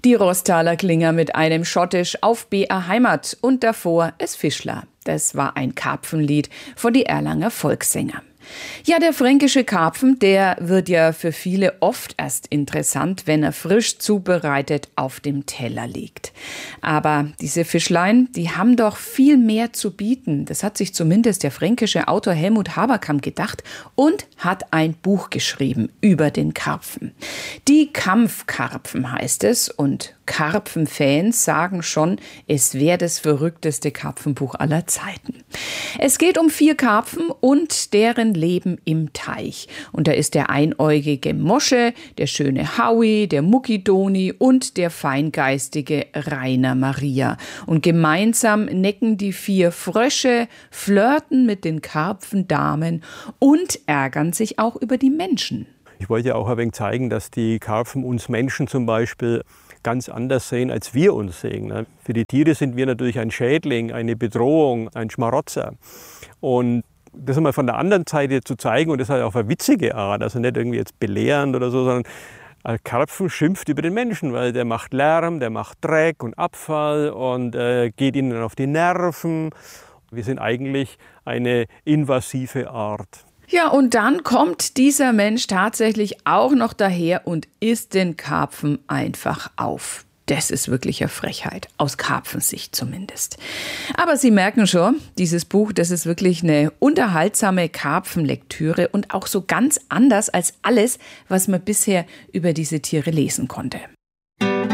Die Rostaler Klinger mit einem Schottisch auf BR Heimat und davor Es Fischler. Das war ein Karpfenlied von die Erlanger Volkssänger. Ja, der fränkische Karpfen, der wird ja für viele oft erst interessant, wenn er frisch zubereitet auf dem Teller liegt. Aber diese Fischlein, die haben doch viel mehr zu bieten. Das hat sich zumindest der fränkische Autor Helmut Haberkamp gedacht und hat ein Buch geschrieben über den Karpfen. Die Kampfkarpfen heißt es und Karpfenfans sagen schon, es wäre das verrückteste Karpfenbuch aller Zeiten. Es geht um 4 Karpfen und deren Leben im Teich. Und da ist der einäugige Mosche, der schöne Howie, der Muckidoni und der feingeistige Rainer Maria. Und gemeinsam necken die 4 Frösche, flirten mit den Karpfendamen und ärgern sich auch über die Menschen. Ich wollte ja auch ein wenig zeigen, dass die Karpfen uns Menschen zum Beispiel ganz anders sehen, als wir uns sehen. Für die Tiere sind wir natürlich ein Schädling, eine Bedrohung, ein Schmarotzer. Und das einmal von der anderen Seite zu zeigen, und das halt auf eine witzige Art, also nicht irgendwie jetzt belehrend oder so, sondern ein Karpfen schimpft über den Menschen, weil der macht Lärm, der macht Dreck und Abfall und geht ihnen auf die Nerven. Wir sind eigentlich eine invasive Art. Ja, und dann kommt dieser Mensch tatsächlich auch noch daher und isst den Karpfen einfach auf. Das ist wirklich eine Frechheit, aus Karpfensicht zumindest. Aber Sie merken schon, dieses Buch, das ist wirklich eine unterhaltsame Karpfenlektüre und auch so ganz anders als alles, was man bisher über diese Tiere lesen konnte.